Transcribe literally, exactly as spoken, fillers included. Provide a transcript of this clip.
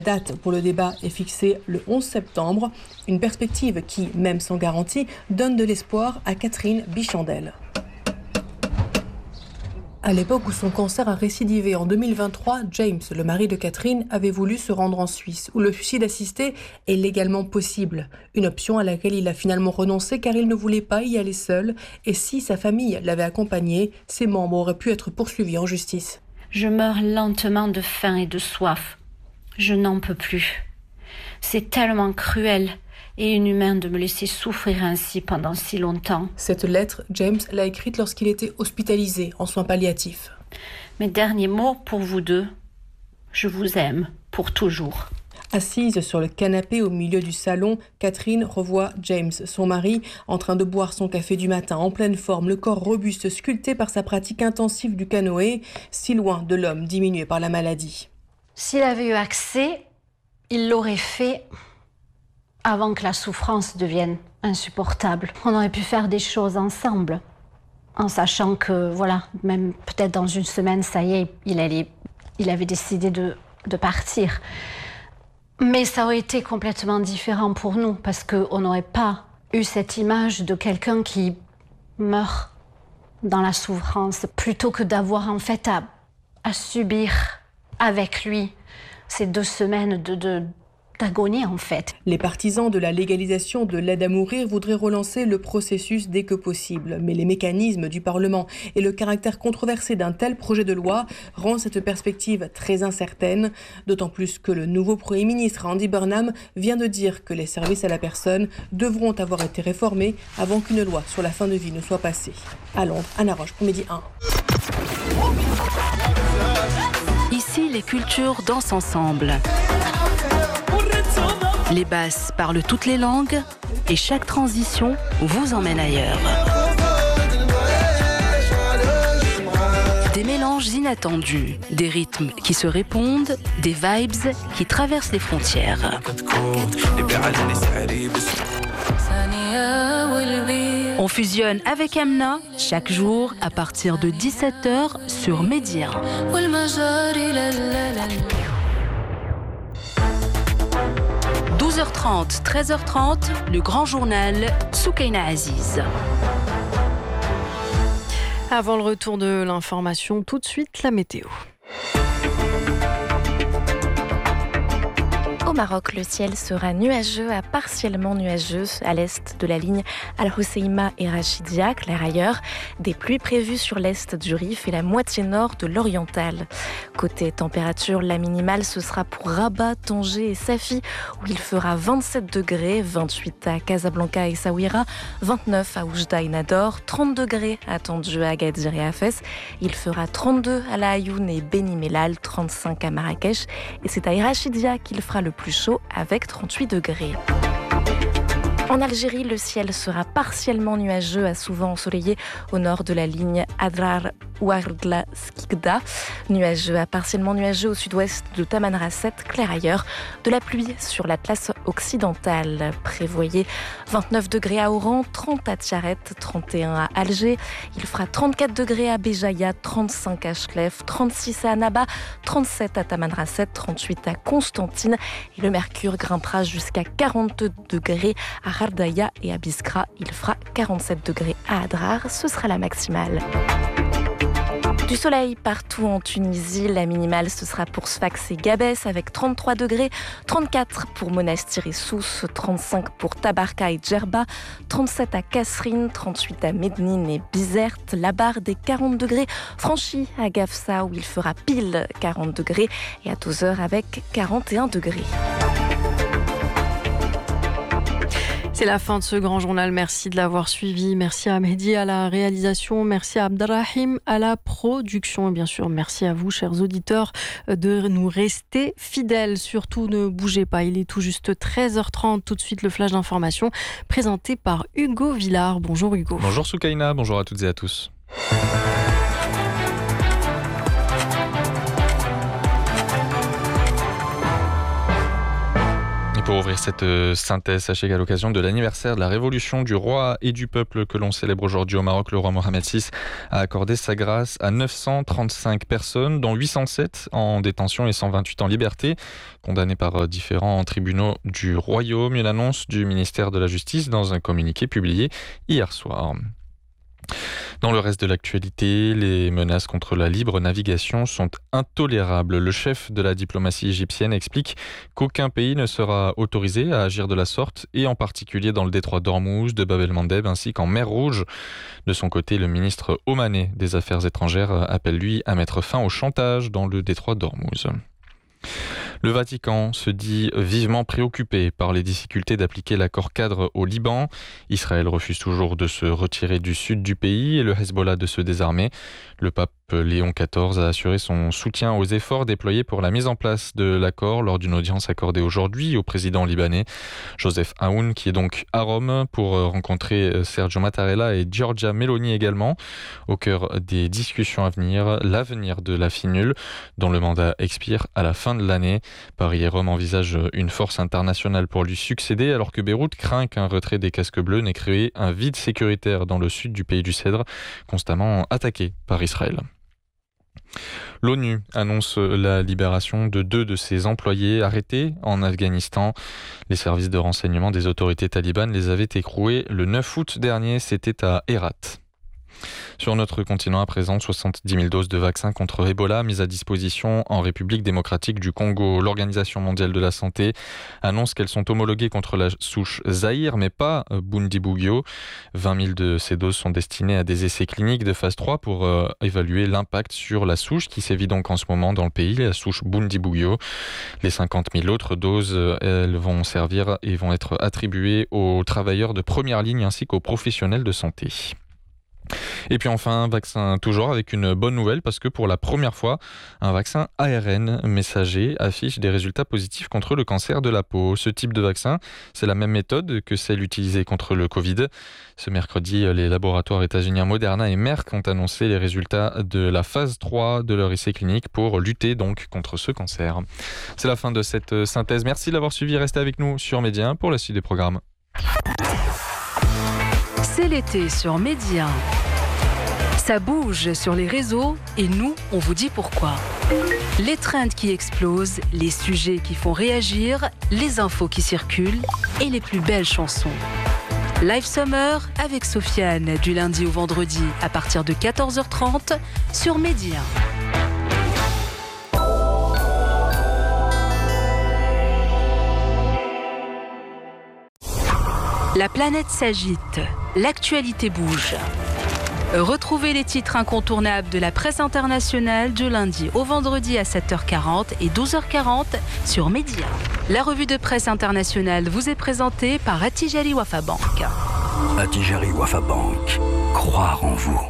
La date pour le débat est fixée le onze septembre, une perspective qui, même sans garantie, donne de l'espoir à Catherine Bichandel. À l'époque où son cancer a récidivé en deux mille vingt-trois, James, le mari de Catherine, avait voulu se rendre en Suisse, où le suicide assisté est légalement possible. Une option à laquelle il a finalement renoncé car il ne voulait pas y aller seul. Et si sa famille l'avait accompagné, ses membres auraient pu être poursuivis en justice. Je meurs lentement de faim et de soif. Je n'en peux plus. C'est tellement cruel et inhumain de me laisser souffrir ainsi pendant si longtemps. Cette lettre, James l'a écrite lorsqu'il était hospitalisé en soins palliatifs. Mes derniers mots pour vous deux. Je vous aime pour toujours. Assise sur le canapé au milieu du salon, Catherine revoit James, son mari, en train de boire son café du matin, en pleine forme, le corps robuste, sculpté par sa pratique intensive du canoë, si loin de l'homme diminué par la maladie. S'il avait eu accès, il l'aurait fait avant que la souffrance devienne insupportable. On aurait pu faire des choses ensemble, en sachant que, voilà, même peut-être dans une semaine, ça y est, il, allait, il avait décidé de, de partir. Mais ça aurait été complètement différent pour nous, parce qu'on n'aurait pas eu cette image de quelqu'un qui meurt dans la souffrance, plutôt que d'avoir en fait à, à subir avec lui ces deux semaines de, de, d'agonie en fait. Les partisans de la légalisation de l'aide à mourir voudraient relancer le processus dès que possible. Mais les mécanismes du Parlement et le caractère controversé d'un tel projet de loi rendent cette perspective très incertaine, d'autant plus que le nouveau Premier ministre Andy Burnham vient de dire que les services à la personne devront avoir été réformés avant qu'une loi sur la fin de vie ne soit passée. À Londres, Anna Roche pour Midi un. Ici, les cultures dansent ensemble. Les basses parlent toutes les langues et chaque transition vous emmène ailleurs. Des mélanges inattendus, des rythmes qui se répondent, des vibes qui traversent les frontières. On fusionne avec Amna chaque jour à partir de dix-sept heures sur Midi un. douze heures trente, treize heures trente, le grand journal Soukaina Aziz. Avant le retour de l'information, tout de suite la météo. Au Maroc, le ciel sera nuageux à partiellement nuageux à l'est de la ligne Al-Hoceima et Rachidia, clair ailleurs. Des pluies prévues sur l'est du Rif et la moitié nord de l'Oriental. Côté température, la minimale, ce sera pour Rabat, Tanger et Safi, où il fera vingt-sept degrés, vingt-huit à Casablanca et Saouira, vingt-neuf à Oujda et Nador, trente degrés attendus à Agadir et à Fès. Il fera trente-deux à La Ayoun et Beni Mellal, trente-cinq à Marrakech. Et c'est à Rachidia qu'il fera le plus chaud avec trente-huit degrés. En Algérie, le ciel sera partiellement nuageux à souvent ensoleillé au nord de la ligne Adrar-Ouargla-Skikda. Nuageux à partiellement nuageux au sud-ouest de Tamanrasset, clair ailleurs. De la pluie sur l'Atlas occidental. Prévoyez vingt-neuf degrés à Oran, trente à Tiaret, trente et un à Alger. Il fera trente-quatre degrés à Béjaïa, trente-cinq à Chlef, trente-six à Annaba, trente-sept à Tamanrasset, trente-huit à Constantine. Et le mercure grimpera jusqu'à quarante-deux degrés à Ardaya et à Biskra, il fera quarante-sept degrés à Adrar, ce sera la maximale. Du soleil partout en Tunisie, la minimale ce sera pour Sfax et Gabès avec trente-trois degrés, trente-quatre pour Monastir et Sousse, trente-cinq pour Tabarka et Djerba, trente-sept à Kasserine, trente-huit à Mednine et Bizerte, la barre des quarante degrés franchie à Gafsa où il fera pile quarante degrés et à douze heures avec quarante et un degrés. C'est la fin de ce grand journal. Merci de l'avoir suivi. Merci à Mehdi à la réalisation. Merci à Abdelrahim à la production. Et bien sûr, merci à vous, chers auditeurs, de nous rester fidèles. Surtout, ne bougez pas. Il est tout juste treize heures trente. Tout de suite, le flash d'information présenté par Hugo Villard. Bonjour Hugo. Bonjour Soukaina. Bonjour à toutes et à tous. Et pour ouvrir cette synthèse, sachez qu'à l'occasion de l'anniversaire de la révolution du roi et du peuple que l'on célèbre aujourd'hui au Maroc, le roi Mohamed six a accordé sa grâce à neuf cent trente-cinq personnes, dont huit cent sept en détention et cent vingt-huit en liberté, condamnées par différents tribunaux du royaume. Une annonce du ministère de la Justice dans un communiqué publié hier soir. Dans le reste de l'actualité, les menaces contre la libre navigation sont intolérables. Le chef de la diplomatie égyptienne explique qu'aucun pays ne sera autorisé à agir de la sorte, et en particulier dans le détroit d'Ormuz, de Bab el-Mandeb ainsi qu'en mer Rouge. De son côté, le ministre omanais des Affaires étrangères appelle lui à mettre fin au chantage dans le détroit d'Ormuz. Le Vatican se dit vivement préoccupé par les difficultés d'appliquer l'accord cadre au Liban. Israël refuse toujours de se retirer du sud du pays et le Hezbollah de se désarmer. Le pape Léon quatorze a assuré son soutien aux efforts déployés pour la mise en place de l'accord lors d'une audience accordée aujourd'hui au président libanais Joseph Aoun, qui est donc à Rome pour rencontrer Sergio Mattarella et Giorgia Meloni également. Au cœur des discussions à venir, l'avenir de la FINUL, dont le mandat expire à la fin de l'année. Paris et Rome envisagent une force internationale pour lui succéder, alors que Beyrouth craint qu'un retrait des casques bleus n'ait créé un vide sécuritaire dans le sud du pays du Cèdre, constamment attaqué par Israël. L'ONU annonce la libération de deux de ses employés arrêtés en Afghanistan. Les services de renseignement des autorités talibanes les avaient écroués le neuf août dernier, c'était à Herat. Sur notre continent à présent, soixante-dix mille doses de vaccins contre Ebola mises à disposition en République démocratique du Congo. L'Organisation mondiale de la santé annonce qu'elles sont homologuées contre la souche Zaïre, mais pas Bundibugyo. vingt mille de ces doses sont destinées à des essais cliniques de phase trois pour euh, évaluer l'impact sur la souche qui sévit donc en ce moment dans le pays, la souche Bundibugyo. Les cinquante mille autres doses, elles vont servir et vont être attribuées aux travailleurs de première ligne ainsi qu'aux professionnels de santé. Et puis enfin, un vaccin toujours avec une bonne nouvelle, parce que pour la première fois, un vaccin A R N messager affiche des résultats positifs contre le cancer de la peau. Ce type de vaccin, c'est la même méthode que celle utilisée contre le Covid. Ce mercredi, les laboratoires états-uniens Moderna et Merck ont annoncé les résultats de la phase trois de leur essai clinique pour lutter donc contre ce cancer. C'est la fin de cette synthèse. Merci de l'avoir suivi. Restez avec nous sur Média pour la suite des programmes. C'est l'été sur Média. Ça bouge sur les réseaux et nous, on vous dit pourquoi. Les trends qui explosent, les sujets qui font réagir, les infos qui circulent et les plus belles chansons. Live Summer avec Sofiane du lundi au vendredi à partir de quatorze heures trente sur Média. La planète s'agite, l'actualité bouge. Retrouvez les titres incontournables de la presse internationale du lundi au vendredi à sept heures quarante et douze heures quarante sur Média. La revue de presse internationale vous est présentée par Attijari Wafa Bank. Attijari Wafa Bank. Croire en vous.